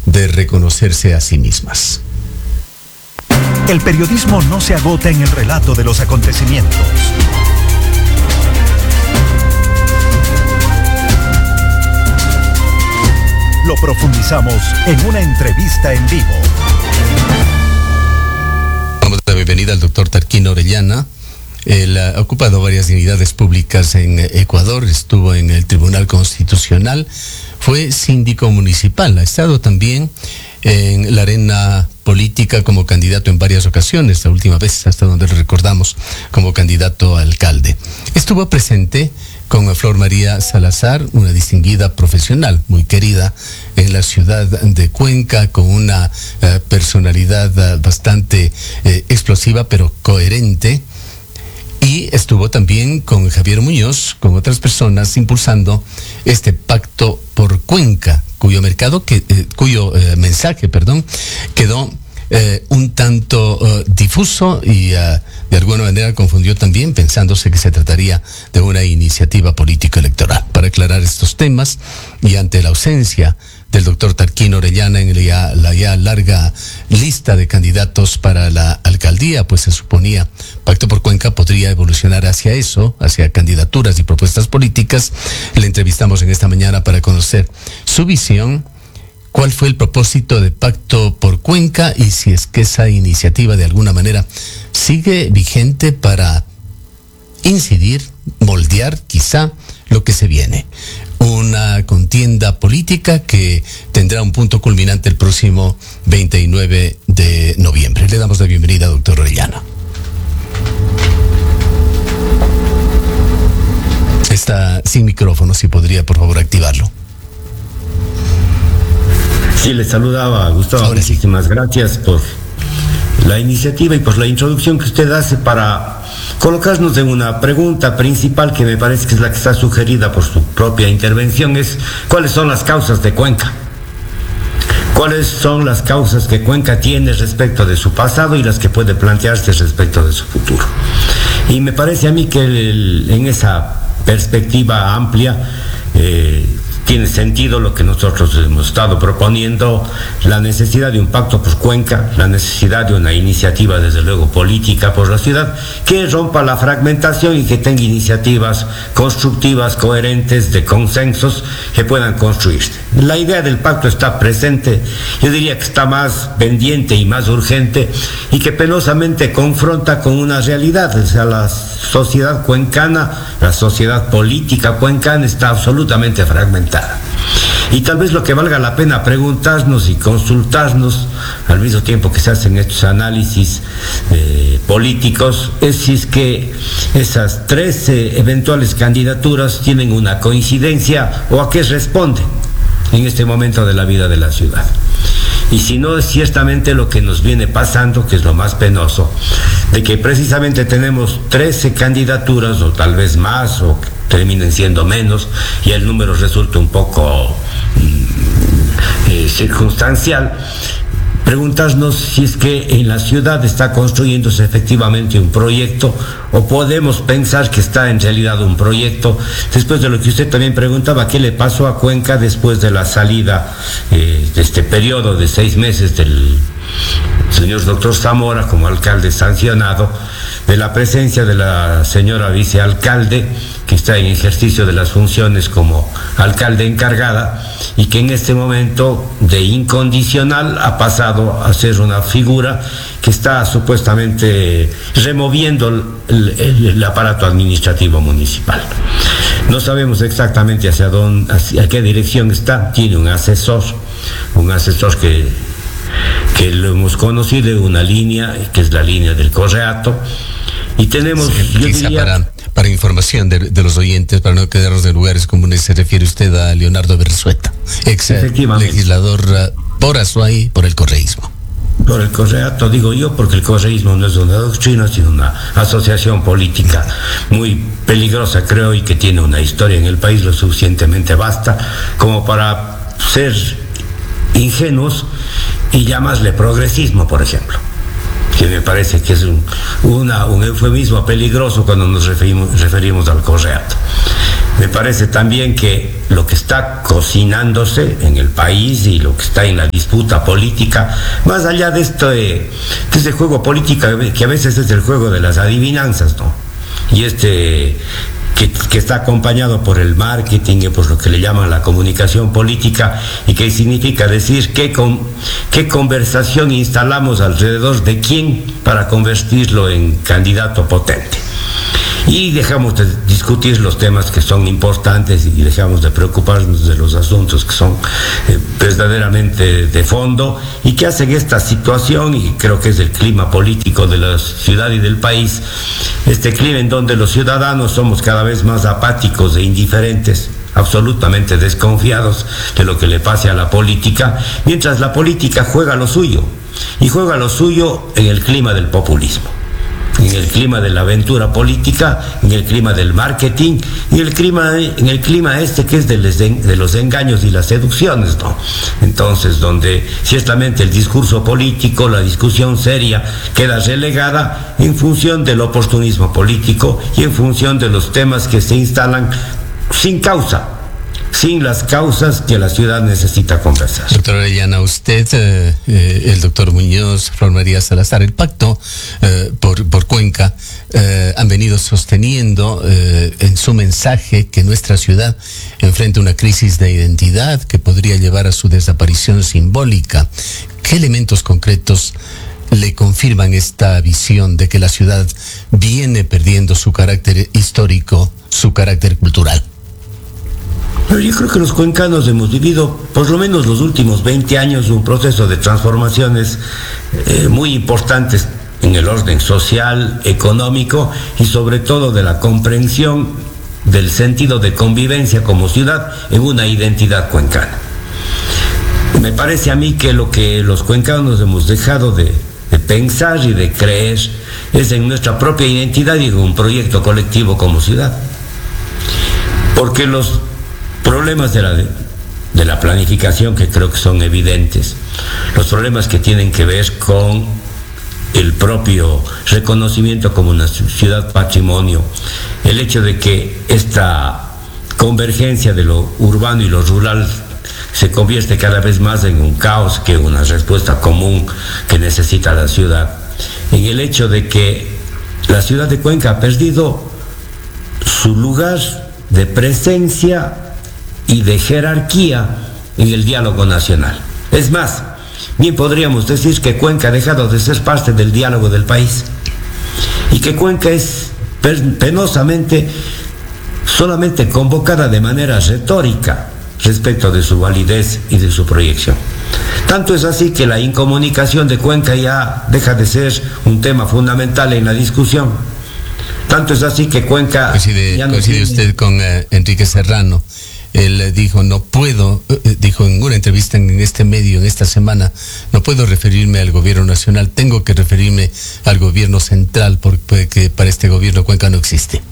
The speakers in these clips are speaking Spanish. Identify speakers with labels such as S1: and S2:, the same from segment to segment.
S1: de reconocerse a sí mismas.
S2: El periodismo no se agota en el relato de los acontecimientos. Lo profundizamos en una entrevista en vivo.
S1: Damos la bienvenida al doctor Tarquino Orellana. Él ha ocupado varias dignidades públicas en Ecuador, estuvo en el Tribunal Constitucional, fue síndico municipal, ha estado también en la arena política como candidato en varias ocasiones, la última vez, hasta donde lo recordamos, como candidato a alcalde. Estuvo presente con Flor María Salazar, una distinguida profesional, muy querida en la ciudad de Cuenca, con una personalidad bastante explosiva, pero coherente. Y estuvo también con Javier Muñoz, con otras personas, impulsando este pacto por Cuenca, cuyo mensaje quedó un tanto difuso y de alguna manera confundió también, pensándose que se trataría de una iniciativa político-electoral. Para aclarar estos temas y ante la ausencia del doctor Tarquino Orellana en la ya larga lista de candidatos para la alcaldía, pues se suponía Pacto por Cuenca podría evolucionar hacia eso, hacia candidaturas y propuestas políticas. Le entrevistamos en esta mañana para conocer su visión, cuál fue el propósito de Pacto por Cuenca y si es que esa iniciativa de alguna manera sigue vigente para incidir, moldear quizá lo que se viene. Una contienda política que tendrá un punto culminante el próximo 29 de noviembre. Le damos la bienvenida, doctor Orellana. Está sin micrófono, si podría por favor activarlo.
S3: Sí, le saludaba, Gustavo.
S1: Ahora sí.
S3: Muchísimas gracias por la iniciativa y por la introducción que usted hace para colocarnos en una pregunta principal que me parece que es la que está sugerida por su propia intervención, es ¿cuáles son las causas de Cuenca? ¿Cuáles son las causas que Cuenca tiene respecto de su pasado y las que puede plantearse respecto de su futuro? Y me parece a mí que en esa perspectiva amplia tiene sentido lo que nosotros hemos estado proponiendo, la necesidad de un pacto por Cuenca, la necesidad de una iniciativa desde luego política por la ciudad que rompa la fragmentación y que tenga iniciativas constructivas, coherentes, de consensos que puedan construirse. La idea del pacto está presente, yo diría que está más pendiente y más urgente y que penosamente confronta con una realidad, o sea, la sociedad cuencana, la sociedad política cuencana está absolutamente fragmentada. Y tal vez lo que valga la pena preguntarnos y consultarnos al mismo tiempo que se hacen estos análisis políticos es si es que esas 13 eventuales candidaturas tienen una coincidencia o a qué responden en este momento de la vida de la ciudad. Y si no, es ciertamente lo que nos viene pasando, que es lo más penoso, de que precisamente tenemos 13 candidaturas, o tal vez más, o terminen siendo menos, y el número resulta un poco circunstancial. Preguntarnos si es que en la ciudad está construyéndose efectivamente un proyecto o podemos pensar que está en realidad un proyecto, después de lo que usted también preguntaba, ¿qué le pasó a Cuenca después de la salida de este periodo de 6 meses del señor doctor Zamora como alcalde sancionado, de la presencia de la señora vicealcalde que está en ejercicio de las funciones como alcalde encargada y que en este momento de incondicional ha pasado a ser una figura que está supuestamente removiendo el aparato administrativo municipal? No sabemos exactamente hacia qué dirección está. Tiene un asesor que lo hemos conocido, una línea que es la línea del Correato, y tenemos,
S1: sí,
S3: yo diría,
S1: para información de los oyentes, para no quedarnos de lugares comunes, se refiere usted a Leonardo Bersueta, ex legislador por Azuay, por el correísmo.
S3: Por el Correato, digo yo, porque el correísmo no es una doctrina, sino una asociación política muy peligrosa, creo, y que tiene una historia en el país lo suficientemente vasta como para ser ingenuos y llamarle progresismo, por ejemplo, que me parece que es un eufemismo peligroso cuando nos referimos al Correato. Me parece también que lo que está cocinándose en el país y lo que está en la disputa política, más allá de esto de ese juego político que a veces es el juego de las adivinanzas, ¿no? Y que está acompañado por el marketing y por lo que le llaman la comunicación política, y que significa decir qué conversación instalamos alrededor de quién para convertirlo en candidato potente. Y dejamos de discutir los temas que son importantes y dejamos de preocuparnos de los asuntos que son verdaderamente de fondo y que hacen esta situación, y creo que es el clima político de la ciudad y del país, este clima en donde los ciudadanos somos cada vez más apáticos e indiferentes, absolutamente desconfiados de lo que le pase a la política, mientras la política juega lo suyo, y juega lo suyo en el clima del populismo, en el clima de la aventura política, en el clima del marketing, y en el clima este que es de los engaños y las seducciones, ¿no? Entonces, donde ciertamente el discurso político, la discusión seria, queda relegada en función del oportunismo político y en función de los temas que se instalan sin causa, sin las causas que la ciudad necesita conversar.
S1: Doctor Orellana, usted, el doctor Muñoz, Flor María Salazar, el pacto por Cuenca, han venido sosteniendo en su mensaje que nuestra ciudad enfrenta una crisis de identidad que podría llevar a su desaparición simbólica. ¿Qué elementos concretos le confirman esta visión de que la ciudad viene perdiendo su carácter histórico, su carácter cultural?
S3: Pero yo creo que los cuencanos hemos vivido, por lo menos los últimos 20 años, un proceso de transformaciones muy importantes en el orden social, económico y sobre todo de la comprensión del sentido de convivencia como ciudad en una identidad cuencana. Me parece a mí que lo que los cuencanos hemos dejado de pensar y de creer es en nuestra propia identidad y en un proyecto colectivo como ciudad. Porque los problemas de la planificación, que creo que son evidentes, los problemas que tienen que ver con el propio reconocimiento como una ciudad patrimonio, el hecho de que esta convergencia de lo urbano y lo rural se convierte cada vez más en un caos que una respuesta común que necesita la ciudad, en el hecho de que la ciudad de Cuenca ha perdido su lugar de presencia y de jerarquía en el diálogo nacional. Es más, bien podríamos decir que Cuenca ha dejado de ser parte del diálogo del país y que Cuenca es penosamente solamente convocada de manera retórica respecto de su validez y de su proyección. Tanto es así que la incomunicación de Cuenca ya deja de ser un tema fundamental en la discusión. Tanto es así que Cuenca...
S1: Coincide usted con Enrique Serrano. Él dijo, no puedo, dijo en una entrevista en este medio, en esta semana, no puedo referirme al gobierno nacional, tengo que referirme al gobierno central, porque para este gobierno Cuenca no existe.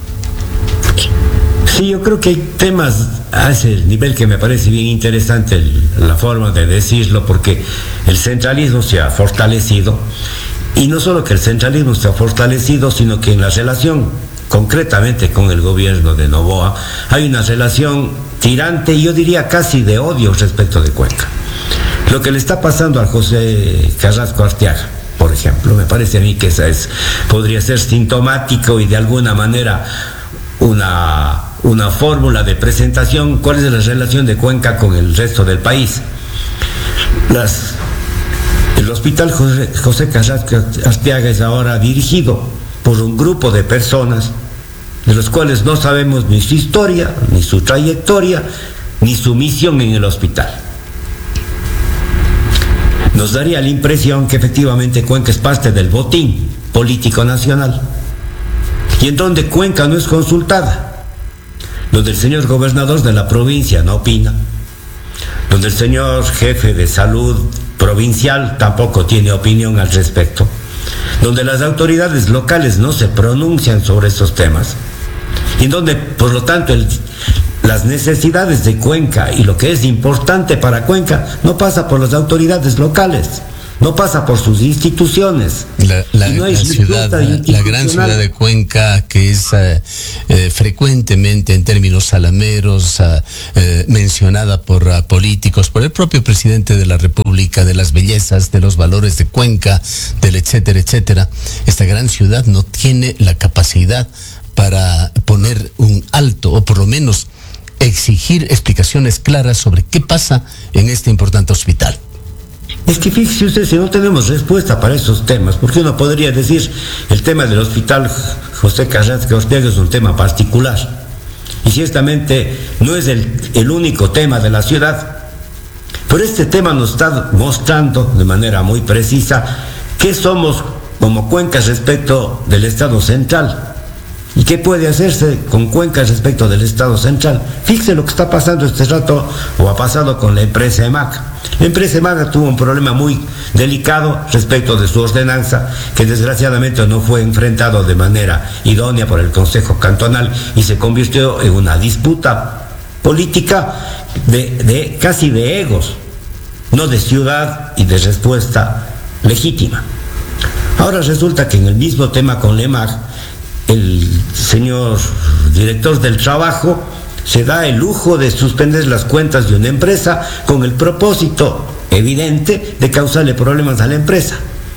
S3: Sí, yo creo que hay temas a ese nivel que me parece bien interesante la forma de decirlo, porque el centralismo se ha fortalecido, y no solo que el centralismo se ha fortalecido, sino que en la relación concretamente con el gobierno de Noboa hay una relación tirante y yo diría casi de odio respecto de Cuenca. Lo que le está pasando a José Carrasco Arteaga, por ejemplo, me parece a mí que podría ser sintomático y de alguna manera una fórmula de presentación cuál es la relación de Cuenca con el resto del país. El hospital José Carrasco Arteaga es ahora dirigido por un grupo de personas de los cuales no sabemos ni su historia, ni su trayectoria, ni su misión en el hospital. Nos daría la impresión que efectivamente Cuenca es parte del botín político nacional, y en donde Cuenca no es consultada, donde el señor gobernador de la provincia no opina, donde el señor jefe de salud provincial tampoco tiene opinión al respecto, donde las autoridades locales no se pronuncian sobre estos temas, y en donde, por lo tanto, las necesidades de Cuenca y lo que es importante para Cuenca no pasa por las autoridades locales, no pasa por sus instituciones.
S1: La gran ciudad de Cuenca, que es frecuentemente en términos salameros mencionada por políticos, por el propio presidente de la República, de las bellezas, de los valores de Cuenca, del etcétera, etcétera. Esta gran ciudad no tiene la capacidad para poner un alto, o por lo menos exigir explicaciones claras sobre qué pasa en este importante hospital.
S3: Es que fíjese usted, si no tenemos respuesta para esos temas, porque uno podría decir, el tema del hospital José Carrasco Ortega es un tema particular, y ciertamente no es el único tema de la ciudad, pero este tema nos está mostrando de manera muy precisa qué somos como Cuenca respecto del Estado central. ¿Y qué puede hacerse con Cuenca respecto del Estado central? Fíjese lo que está pasando este rato, o ha pasado con la empresa EMAG. La empresa EMAG tuvo un problema muy delicado respecto de su ordenanza, que desgraciadamente no fue enfrentado de manera idónea por el Consejo Cantonal y se convirtió en una disputa política casi de egos, no de ciudad y de respuesta legítima. Ahora resulta que en el mismo tema con la EMAG, el señor director del trabajo se da el lujo de suspender las cuentas de una empresa con el propósito evidente de causarle problemas a la empresa.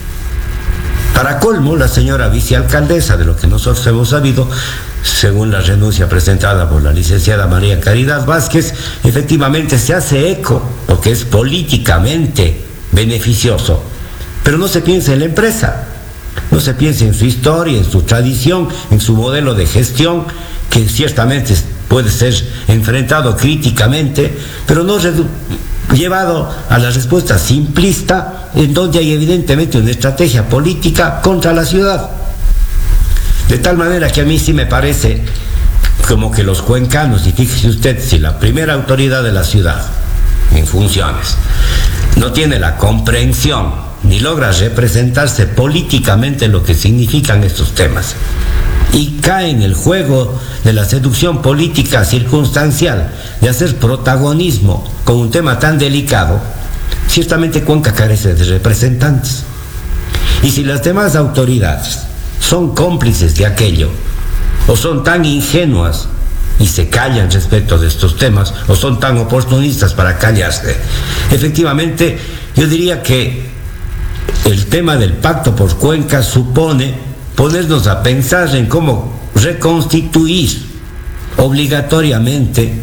S3: Para colmo, la señora vicealcaldesa, de lo que nosotros hemos sabido, según la renuncia presentada por la licenciada María Caridad Vázquez, efectivamente se hace eco, porque es políticamente beneficioso, pero no se piensa en la empresa. No se piensa en su historia, en su tradición, en su modelo de gestión, que ciertamente puede ser enfrentado críticamente, pero no llevado a la respuesta simplista, en donde hay evidentemente una estrategia política contra la ciudad. De tal manera que a mí sí me parece como que los cuencanos, y fíjese usted, si la primera autoridad de la ciudad en funciones no tiene la comprensión ni logra representarse políticamente lo que significan estos temas, y cae en el juego de la seducción política circunstancial, de hacer protagonismo con un tema tan delicado, ciertamente Cuenca carece de representantes. Y si las demás autoridades son cómplices de aquello, o son tan ingenuas y se callan respecto de estos temas, o son tan oportunistas para callarse, efectivamente yo diría que el tema del pacto por Cuenca supone ponernos a pensar en cómo reconstituir obligatoriamente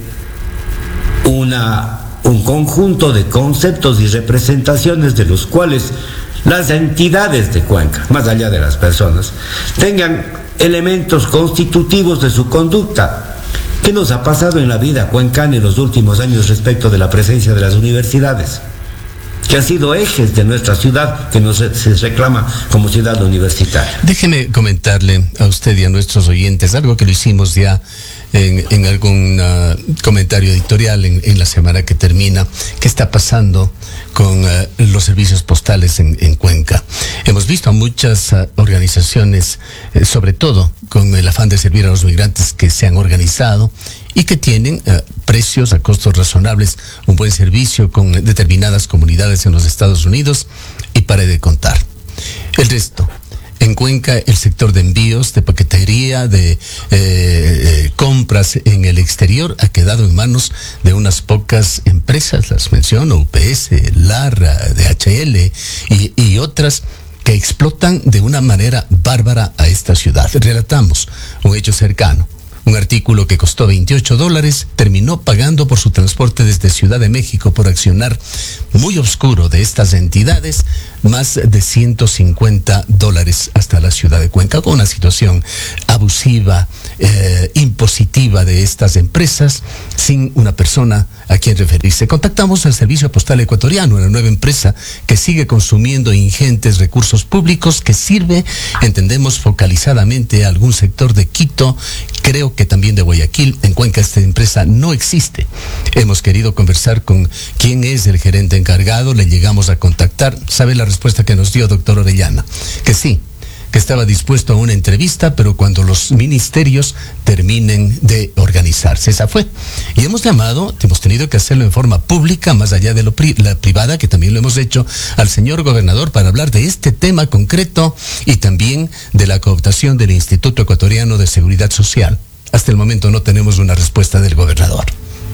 S3: un conjunto de conceptos y representaciones de los cuales las entidades de Cuenca, más allá de las personas, tengan elementos constitutivos de su conducta. ¿Qué nos ha pasado en la vida cuencana en los últimos años respecto de la presencia de las universidades, que han sido ejes de nuestra ciudad, que se reclama como ciudad universitaria?
S1: Déjeme comentarle a usted y a nuestros oyentes algo que lo hicimos ya en algún comentario editorial en la semana que termina. ¿Qué está pasando con los servicios postales en Cuenca? Hemos visto a muchas organizaciones, sobre todo con el afán de servir a los migrantes, que se han organizado y que tienen precios a costos razonables, un buen servicio con determinadas comunidades en los Estados Unidos, y pare de contar. El resto, en Cuenca, el sector de envíos, de paquetería, de compras en el exterior ha quedado en manos de unas pocas empresas, las menciono, UPS, Larra, DHL y otras, que explotan de una manera bárbara a esta ciudad. Relatamos un hecho cercano. Un artículo que costó $28 terminó pagando por su transporte desde Ciudad de México por accionar muy oscuro de estas entidades más de $150 hasta la ciudad de Cuenca, con una situación abusiva, impositiva de estas empresas, sin una persona a quien referirse. Contactamos al Servicio Postal Ecuatoriano, una nueva empresa que sigue consumiendo ingentes recursos públicos, que sirve, entendemos, focalizadamente a algún sector de Quito, creo que también de Guayaquil. En Cuenca esta empresa no existe. Hemos querido conversar con quién es el gerente encargado, le llegamos a contactar. ¿Sabe la respuesta que nos dio, doctor Orellana? Que sí, que estaba dispuesto a una entrevista, pero cuando los ministerios terminen de organizarse. Esa fue. Y hemos tenido que hacerlo en forma pública, más allá de la privada, que también lo hemos hecho, al señor gobernador para hablar de este tema concreto y también de la cooptación del Instituto Ecuatoriano de Seguridad Social. Hasta el momento no tenemos una respuesta del gobernador.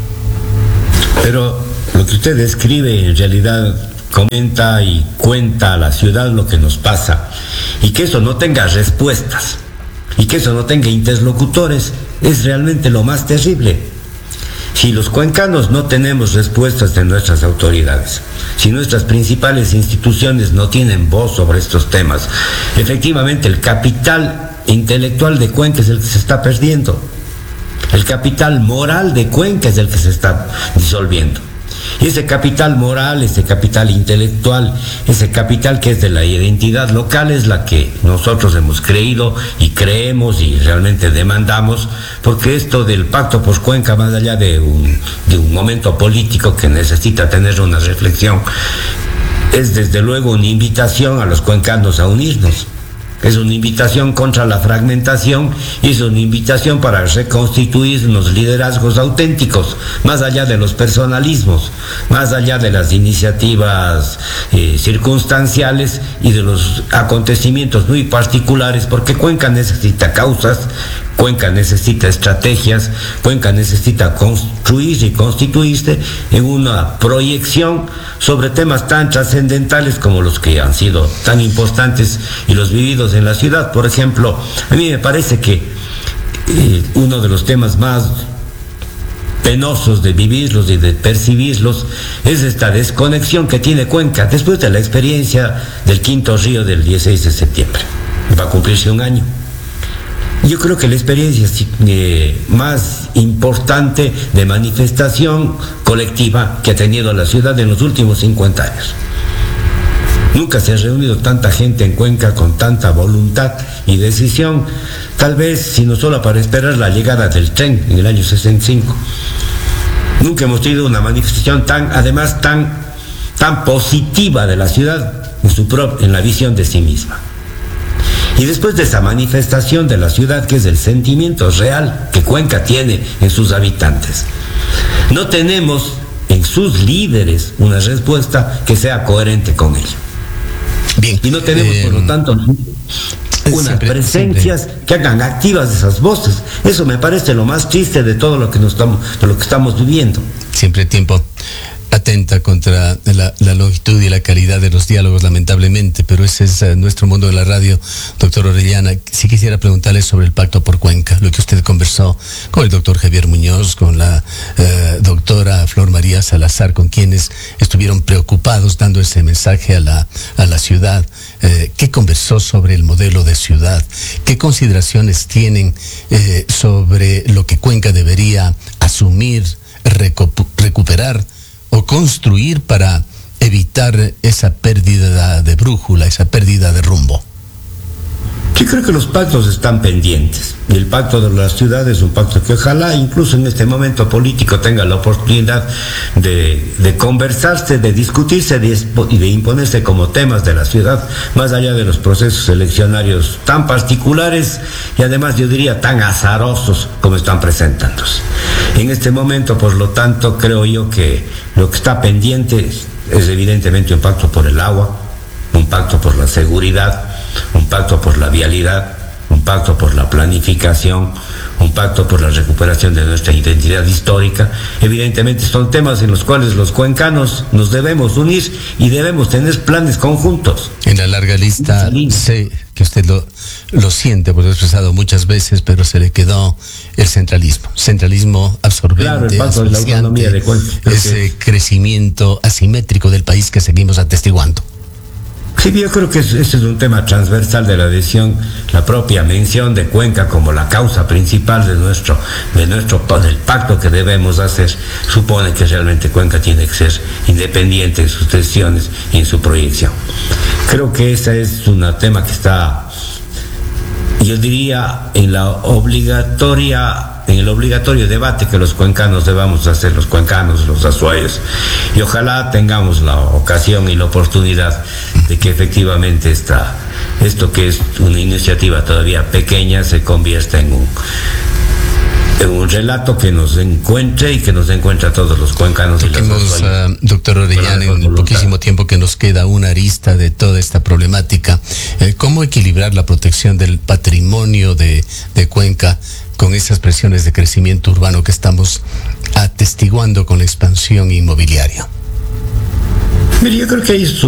S3: Pero lo que usted describe en realidad comenta y cuenta a la ciudad lo que nos pasa, y que eso no tenga respuestas y que eso no tenga interlocutores es realmente lo más terrible. Si los cuencanos no tenemos respuestas de nuestras autoridades, si nuestras principales instituciones no tienen voz sobre estos temas, efectivamente el capital intelectual de Cuenca es el que se está perdiendo. El capital moral de Cuenca es el que se está disolviendo. Y ese capital moral, ese capital intelectual, ese capital que es de la identidad local es la que nosotros hemos creído y creemos y realmente demandamos, porque esto del pacto por Cuenca, más allá de un momento político que necesita tener una reflexión, es desde luego una invitación a los cuencanos a unirnos. Es una invitación contra la fragmentación y es una invitación para reconstituir unos liderazgos auténticos, más allá de los personalismos, más allá de las iniciativas circunstanciales y de los acontecimientos muy particulares, porque Cuenca necesita causas, Cuenca necesita estrategias, Cuenca necesita construirse y constituirse en una proyección sobre temas tan trascendentales como los que han sido tan importantes y los vividos en la ciudad. Por ejemplo, a mí me parece que uno de los temas más penosos de vivirlos y de percibirlos es esta desconexión que tiene Cuenca después de la experiencia del Quinto Río del 16 de septiembre. Va a cumplirse un año. Yo creo que la experiencia más importante de manifestación colectiva que ha tenido la ciudad en los últimos 50 años. Nunca se ha reunido tanta gente en Cuenca con tanta voluntad y decisión, tal vez sino solo para esperar la llegada del tren en el año 65. Nunca hemos tenido una manifestación tan positiva de la ciudad en la visión de sí misma. Y después de esa manifestación de la ciudad, que es el sentimiento real que Cuenca tiene en sus habitantes, no tenemos en sus líderes una respuesta que sea coherente con ello.
S1: Bien.
S3: Y no tenemos, por lo tanto, unas presencias que hagan activas esas voces. Eso me parece lo más triste de todo lo que estamos viviendo.
S1: Siempre tiempo atenta contra la longitud y la calidad de los diálogos, lamentablemente, pero ese es nuestro mundo de la radio. Doctor Orellana, sí quisiera preguntarle sobre el Pacto por Cuenca, lo que usted conversó con el doctor Javier Muñoz, con la doctora Flor María Salazar, con quienes estuvieron preocupados dando ese mensaje a la ciudad. ¿Qué conversó sobre el modelo de ciudad? ¿Qué consideraciones tienen sobre lo que Cuenca debería asumir, recuperar o construir para evitar esa pérdida de brújula, esa pérdida de rumbo?
S3: Yo creo que los pactos están pendientes, y el pacto de la ciudad es un pacto que ojalá incluso en este momento político tenga la oportunidad de conversarse, de discutirse y de imponerse como temas de la ciudad, más allá de los procesos eleccionarios tan particulares y además yo diría tan azarosos como están presentándose. En este momento, por lo tanto, creo yo que lo que está pendiente es evidentemente un pacto por el agua, un pacto por la seguridad, un pacto por la vialidad, un pacto por la planificación, un pacto por la recuperación de nuestra identidad histórica. Evidentemente son temas en los cuales los cuencanos nos debemos unir y debemos tener planes conjuntos.
S1: En la larga lista, sé que usted lo siente, porque lo he expresado muchas veces, pero se le quedó el centralismo absorbente,
S3: claro, el pacto de la autonomía de Cuenca,
S1: ese crecimiento asimétrico del país que seguimos atestiguando.
S3: Sí, yo creo que ese es un tema transversal de la adhesión, la propia mención de Cuenca como la causa principal del pacto que debemos hacer, supone que realmente Cuenca tiene que ser independiente en sus decisiones y en su proyección. Creo que ese es un tema que está, yo diría, en la obligatoria en el obligatorio debate que los cuencanos debamos hacer, los cuencanos, los azuayos, y ojalá tengamos la ocasión y la oportunidad de que efectivamente esto que es una iniciativa todavía pequeña se convierta en un relato que nos encuentre y que nos encuentre a todos los cuencanos.
S1: Toquemos, doctor Orellana, en el poquísimo tiempo que nos queda, una arista de toda esta problemática. ¿Cómo equilibrar la protección del patrimonio de Cuenca con esas presiones de crecimiento urbano que estamos atestiguando con la expansión inmobiliaria?
S3: Mire, yo creo que hay